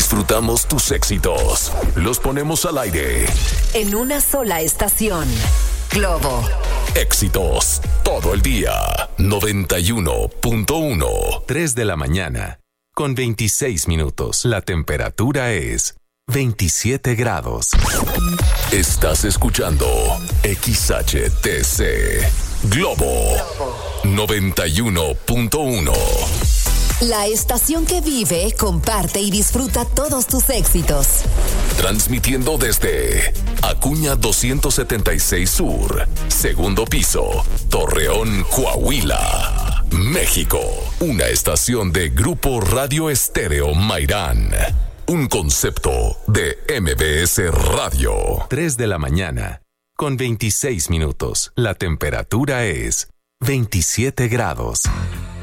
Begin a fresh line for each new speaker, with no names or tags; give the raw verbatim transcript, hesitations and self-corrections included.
disfrutamos tus éxitos. Los ponemos al aire.
En una sola estación. Globo.
Éxitos todo el día. noventa y uno punto uno.
tres de la mañana. Con veintiséis minutos. La temperatura es veintisiete grados.
Estás escuchando X H T C Globo noventa y uno punto uno.
La estación que vive, comparte y disfruta todos tus éxitos.
Transmitiendo desde Acuña doscientos setenta y seis Sur, segundo piso, Torreón, Coahuila, México. Una estación de Grupo Radio Estéreo Mairán. Un concepto de M B S Radio.
tres de la mañana. Con veintiséis minutos. La temperatura es veintisiete grados.